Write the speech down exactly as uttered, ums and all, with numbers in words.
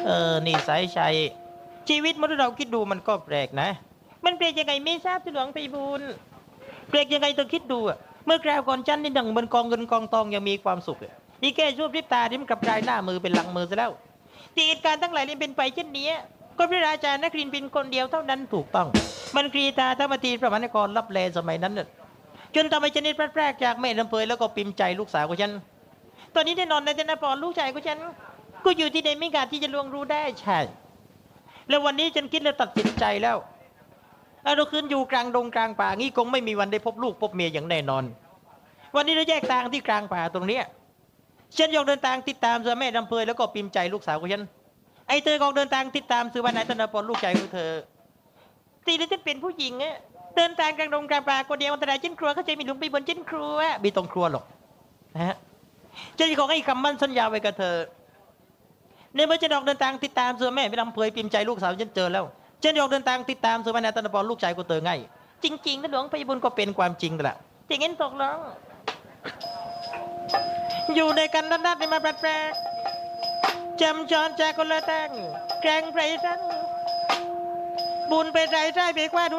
เออนี่สายชัยชีวิตมนุษย์เราคิดดูมันก็แปลกนะมันแปลกยังไงไม่ทราบที่หลวงไพบูลย์แปลกยังไงเธอคิดดูอะเมื่อคราวก่อนฉันนี่ดังบนกองเงินกองทองยังมีความสุขอะนี่แค่ชั่วพริบตาที่มันกลับกลายหน้ามือเป็นหลังมือซะแล้วที่เหตุการณ์ทั้งหลายนี่เป็นไปเช่นนี้ก็พระราชานครินทร์เป็นคนเดียวเท่านั้นถูกต้องมันกรีธาธรรมตีพระมหานครรับแลสมัยนั้นน่ะจนทำให้ชนิดพลาดพลาดจากแม่ลำเพยแล้วก็ปิมใจลูกสาวของฉันตอนนี้แน่นอนในธนพรลูกชายของฉันก็อยู่ที่ในไม่กาที่จะลวงรู้ได้ใช่แล้ววันนี้ฉันคิดและตัดสินใจแล้วเราคืนอยู่กลางดงกลางป่างี้คงไม่มีวันได้พบลูกพบเมียอย่างแน่นอนวันนี้เราแยกทางที่กลางป่าตรงเนี้ยฉันยอมเดินทางติดตามเสือแม่ลำเพยแล้วก็ปิมใจลูกสาวของฉันไอ้เธอกองเดินทางติดตามสือวันนายธนพรลูกชายของเธอตีนั้นฉันเป็นผู้หญิงอะเดินทางกลางดงกลางป่าคนเดียวอันตรายเช่นครัวเขาจะมีหลุมไปบนเช่นครัวไม่ต้องครัวหรอกนะฮะฉันขอให้คำมั่นสัญญาไว้กับเธอในเมื่อฉันออกเดินทางติดตามเสือแม่ไม่ลำเพยปิมใจลูกสาวฉันเจอแล้วฉันออกเดินทางติดตามเสือวันนายธนพรลูกชายของเธอไงจริงๆนะหลวงพยาบุญก็เป็นความจริงแต่ละจริงงั้นตกลงอยู่ในกันนัดๆในมาแปลกๆจำจอนจากคนละตั้งแกงไพรสันบุญไปใจใจไปกว่าดู